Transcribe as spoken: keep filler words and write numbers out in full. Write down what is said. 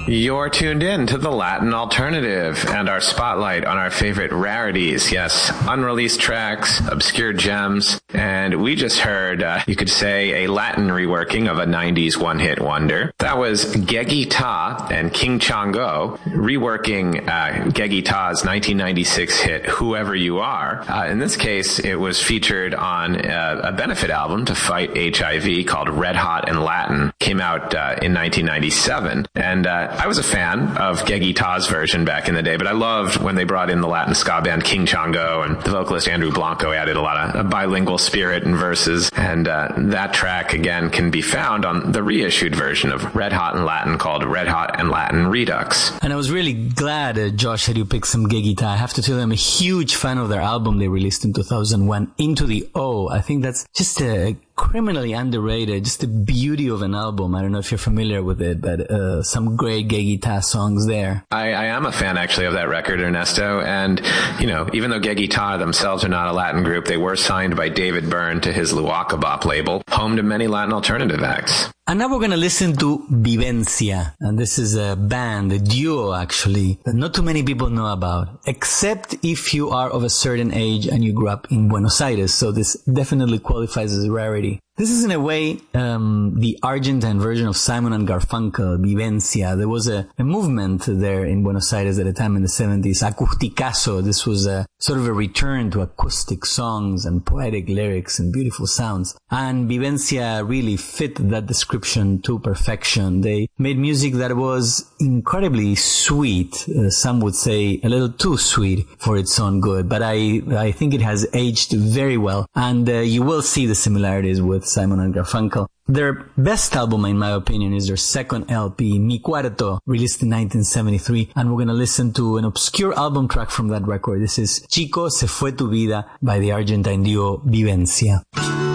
You're tuned in to the Latin Alternative and our spotlight on our favorite rarities. Yes, unreleased tracks, obscure gems, and we just heard, uh, you could say, a Latin reworking of a nineties one-hit wonder. That was Geggy Tah and King Chongo reworking uh, Geggy Tah's nineteen ninety-six hit, Whoever You Are. Uh, in this case, it was featured on uh, a benefit album to fight H I V called Red Hot and Latin. Came out uh, in nineteen ninety-seven, and uh, I was a fan of Geggy Tah's version back in the day, but I loved when they brought in the Latin ska band King Chongo, and the vocalist Andrew Blanco added a lot of a bilingual spirit and verses, and uh, that track, again, can be found on the reissued version of Red Hot and Latin called Red Hot and Latin Redux. And I was really glad, uh, Josh, that you picked some Geggy Tah. I have to tell you, I'm a huge fan of their album they released in two thousand one, Into the O. I think that's just a criminally underrated, just the beauty of an album. I don't know if you're familiar with it, but uh, some great Geggy Tah songs there. I, I am a fan, actually, of that record, Ernesto. And, you know, even though Geggy Tah themselves are not a Latin group, they were signed by David Byrne to his Luaka Bop label, home to many Latin alternative acts. And now we're going to listen to Vivencia. And this is a band, a duo actually, that not too many people know about, except if you are of a certain age and you grew up in Buenos Aires. So this definitely qualifies as a rarity. This is in a way um, the Argentine version of Simon and Garfunkel, Vivencia. There was a, a movement there in Buenos Aires at a time in the seventies, Acusticazo. This was a sort of a return to acoustic songs and poetic lyrics and beautiful sounds. And Vivencia really fit that description to perfection. They made music that was incredibly sweet. Uh, some would say a little too sweet for its own good, but I, I think it has aged very well. And uh, you will see the similarities with Simon and Garfunkel. Their best album, in my opinion, is their second L P, Mi Cuarto, released in nineteen seventy-three, and we're going to listen to an obscure album track from that record. This is Chico Se Fue Tu Vida by the Argentine duo Vivencia.